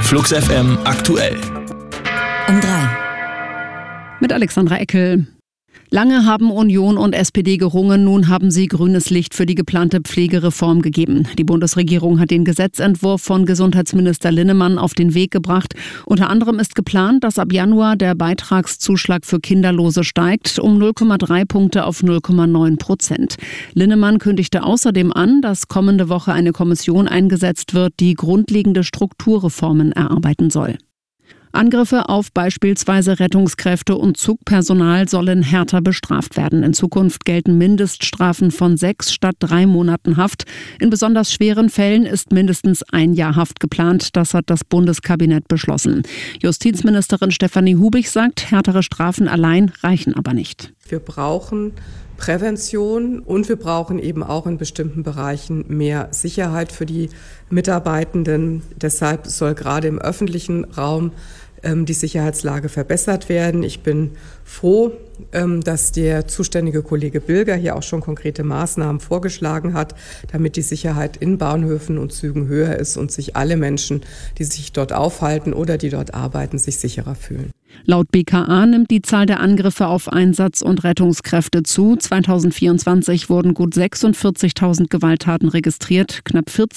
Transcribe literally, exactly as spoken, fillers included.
Flux F M aktuell. Um drei. Mit Alexandra Eckel. Lange haben Union und S P D gerungen, nun haben sie grünes Licht für die geplante Pflegereform gegeben. Die Bundesregierung hat den Gesetzentwurf von Gesundheitsminister Linnemann auf den Weg gebracht. Unter anderem ist geplant, dass ab Januar der Beitragszuschlag für Kinderlose steigt um null Komma drei Punkte auf null Komma neun Prozent. Linnemann kündigte außerdem an, dass kommende Woche eine Kommission eingesetzt wird, die grundlegende Strukturreformen erarbeiten soll. Angriffe auf beispielsweise Rettungskräfte und Zugpersonal sollen härter bestraft werden. In Zukunft gelten Mindeststrafen von sechs statt drei Monaten Haft. In besonders schweren Fällen ist mindestens ein Jahr Haft geplant. Das hat das Bundeskabinett beschlossen. Justizministerin Stefanie Hubig sagt, härtere Strafen allein reichen aber nicht. Wir brauchen Prävention und wir brauchen eben auch in bestimmten Bereichen mehr Sicherheit für die Mitarbeitenden. Deshalb soll gerade im öffentlichen Raum ähm, die Sicherheitslage verbessert werden. Ich bin froh, ähm, dass der zuständige Kollege Bilger hier auch schon konkrete Maßnahmen vorgeschlagen hat, damit die Sicherheit in Bahnhöfen und Zügen höher ist und sich alle Menschen, die sich dort aufhalten oder die dort arbeiten, sich sicherer fühlen. Laut B K A nimmt die Zahl der Angriffe auf Einsatz- und Rettungskräfte zu. zweitausendvierundzwanzig wurden gut sechsundvierzigtausend Gewalttaten registriert, knapp vierzig